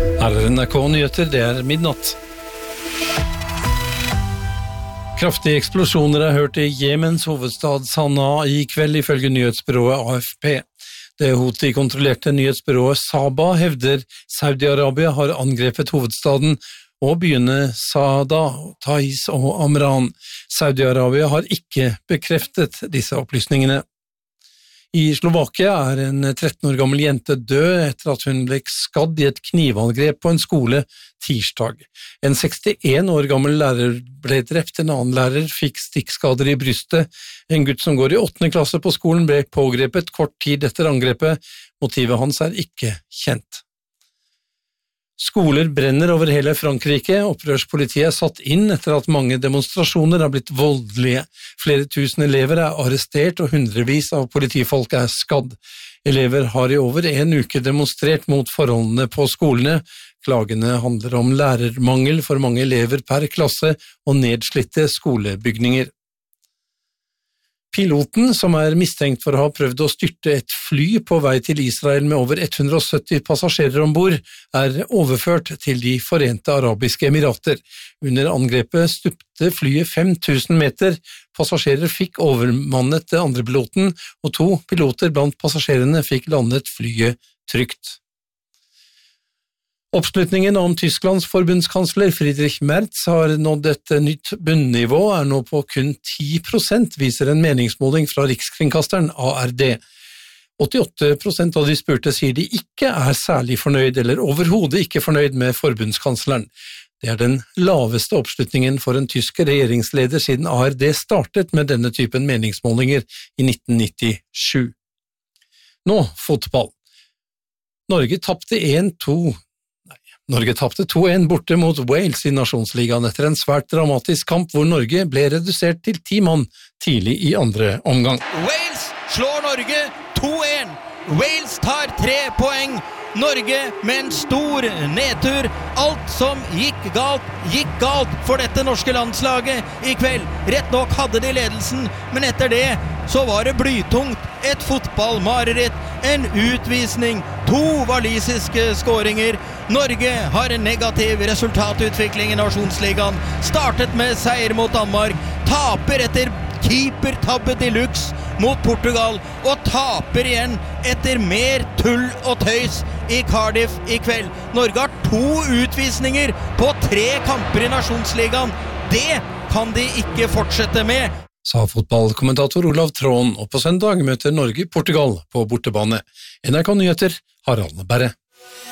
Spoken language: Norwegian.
Her NRK Nyheter, det midnatt. Kraftige eksplosjoner hørt i Jemens hovedstad Sanaa i kveld ifølge nyhetsbyrået AFP. Det Houthi-kontrollerte nyhetsbyrået Saba hevder Saudi-Arabia har angrepet hovedstaden og byene Saada, Taiz og Amran. Saudi-Arabia har ikke bekreftet disse opplysningene. I Slovakia en 13 år gammel jente død etter at hun ble skadd i et knivangrep på en skole tirsdag. En 61 år gammel lærer ble drept, en annen lærer fikk stikkskader i brystet. En gutt som går i 8. klasse på skolen ble pågrepet kort tid etter angrepet. Motivet hans ikke kjent. Skoler brenner over hele Frankrike. Opprørspolitiet satt inn etter at mange demonstrasjoner har blitt voldelige. Flere tusen elever arrestert og hundrevis av politifolk skadd. Elever har i over en uke demonstrert mot forholdene på skolene. Klagene handler om lærermangel for mange elever per klasse og nedslitte skolebygninger. Piloten, som mistenkt for å ha prøvd å styrte et fly på vei til Israel med over 170 passasjerer ombord, overført til de Forente Arabiske Emirater. Under angrepet stupte flyet 5000 meter. Passasjerer fikk overmannet det andre piloten, og 2 piloter blant passasjerene fikk landet flyet trygt. Oppslutningen om Tysklands forbundskansler Friedrich Merz har nådd et nytt bunnivå, nå på kun 10%, viser en meningsmåling fra Rikskringkasteren ARD. 88% av de spurte sier de ikke særlig fornøyd eller overhodet ikke fornøyd med forbundskansleren. Det den laveste oppslutningen for en tysk regjeringsleder siden ARD startet med denne typen meningsmålinger i 1997. Nå, fotball. Norge tapte 2-1 borte mot Wales i Nasjonsligaen etter en svært dramatisk kamp hvor Norge ble redusert til 10 mann tidlig i andre omgang. Wales slår Norge 2-1. Wales tar 3 poeng. Norge med en stor nedtur. Alt som gikk galt for dette norske landslaget i kveld. Rett nok hadde de ledelsen, men etter det så var det blytungt. Et fotballmareritt, en utvisning, 2 walisiske skåringer. Norge har en negativ resultatutvikling i Nasjonsligaen. Startet med seier mot Danmark, taper etter keepertabbe deluxe mot Portugal, og taper igjen etter mer tull og tøys i Cardiff i kveld. Norge har 2 utvisninger på 3 kamper i Nasjonsligaen. Det kan de ikke fortsette med, sa fotballkommentator Olav Tråen, og på søndag møter Norge Portugal på bortebane. NRK Nyheter, Harald Berre.